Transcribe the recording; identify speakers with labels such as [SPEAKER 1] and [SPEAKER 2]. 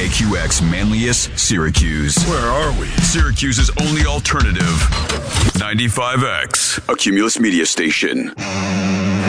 [SPEAKER 1] KQX Manlius, Syracuse.
[SPEAKER 2] Where are we?
[SPEAKER 1] Syracuse's only alternative. 95X, a Cumulus media station.